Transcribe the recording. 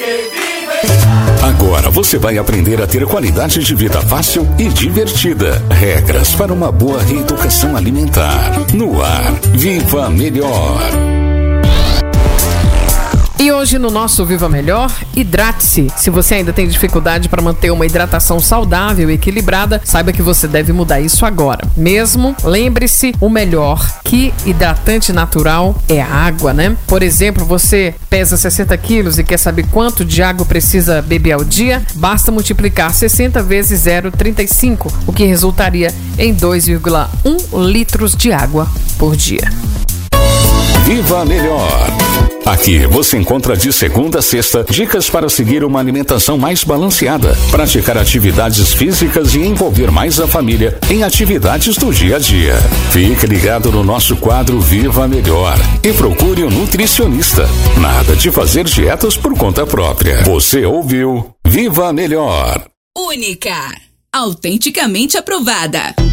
Agora você vai aprender a ter qualidade de vida fácil e divertida. Regras para uma boa reeducação alimentar. No ar, Viva Melhor. E hoje no nosso Viva Melhor, hidrate-se. Se você ainda tem dificuldade para manter uma hidratação saudável e equilibrada, saiba que você deve mudar isso agora. Mesmo, lembre-se, o melhor que hidratante natural é a água, né? Por exemplo, você pesa 60 quilos e quer saber quanto de água precisa beber ao dia? Basta multiplicar 60 vezes 0,35, o que resultaria em 2,1 litros de água por dia. Viva Melhor. Aqui você encontra de segunda a sexta dicas para seguir uma alimentação mais balanceada, praticar atividades físicas e envolver mais a família em atividades do dia a dia. Fique ligado no nosso quadro Viva Melhor e procure um nutricionista. Nada de fazer dietas por conta própria. Você ouviu Viva Melhor. Única, autenticamente aprovada.